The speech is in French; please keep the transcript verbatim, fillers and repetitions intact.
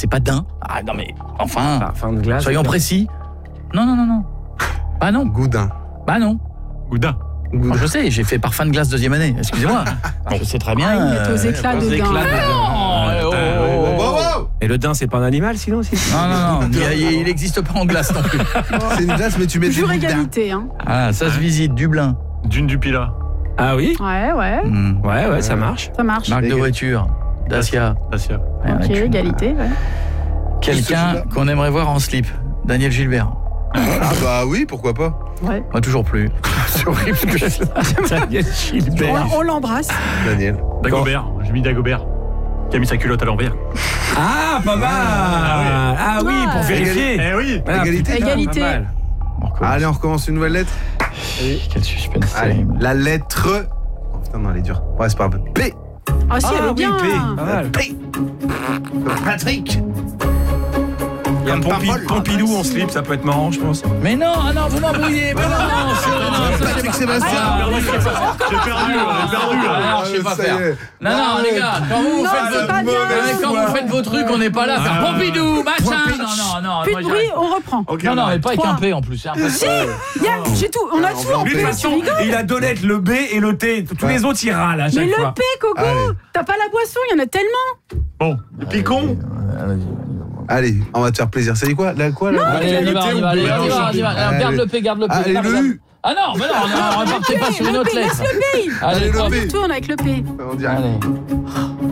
c'est pas daim. Ah non mais enfin, Parfum de glace. soyons précis. Non non non non. Bah non. Goudin. Bah non. Goudin. Moi, je sais, j'ai fait parfum de glace deuxième année. Excusez-moi. Bon, je sais très bien. Ah, ils mettent aux éclats Aux dedans. éclats Oh, dedans. oh, oh, oh. Wow, Et le daim, c'est pas un animal, sinon aussi. Non non non, il n'existe pas en glace non plus. c'est une glace, mais tu mets du Toujours boudin. égalité, hein. Ah, ça se visite, Dublin. Dune du Pilat. Ah oui. Ouais, ouais, Hmm. Ouais, ouais, ça marche. ça marche. Marque de Égal- voiture. Dacia. Dacia. Ouais, Ok, avec une- égalité, ouais. Quelqu'un qu'on aimerait voir en slip. Daniel Gilbert. Ah bah oui, pourquoi pas. Ouais. Moi toujours plus. C'est horrible ce que je fais. Daniel Gilbert. On, on l'embrasse. Daniel. Dagobert. J'ai mis Dagobert. Qui a mis sa culotte à l'envers. Ah, pas mal. Ah oui, pour Ouais. vérifier. Eh oui. Voilà, Égalité. putain, Égalité. pas mal. Allez, on recommence une nouvelle lettre. Quel suspense. Allez, terrible. la lettre. Oh putain, non, elle est dure. Ouais, c'est pas grave. P. Ah si, elle Ah est oui, bien. P. Pas mal. P. Patrick. Il y a un Comme Pompi- parole. Pompidou en slip, ça peut être marrant, je pense. Mais non, ah non, vous m'embrouillez. Mais non, non, c'est- non, ça, Patrick c'est Sébastien. Ah, J'ai perdu, on est perdu. Ah, là. alors, je sais pas Ça y faire. est. Non, non, les gars, quand vous, Non, faites c'est votre... pas bien. Mais quand vous faites vos trucs, on n'est pas là. Faire Ah. Pompidou, machin. Non, non, non. Plus moi, de j'y bruit, arrive pas. on reprend. Ok, Non, non, on mais arrête. pas avec Trois. un P en plus. C'est un peu... Si, y a- j'ai tout, on a Ah, tout on en va Lui, de en toute plus. façon, il a donné le B et le T. Tous les autres, il râle à Mais chaque le fois. P, Coco, Allez. t'as pas la boisson, il y en a tellement. Bon, le picon. Allez, on va te faire plaisir. C'est quoi la quoi là Allez, on y va, on y va, allez, on y va, on y va. Allez. Garde le P, garde le P. Allez, garde- le U. Ah non, mais non, on ne repartez pas sur une Le autre P, lettre. laisse le P. Allez, le hop. P. On tourne avec le P. On dirait. Allez.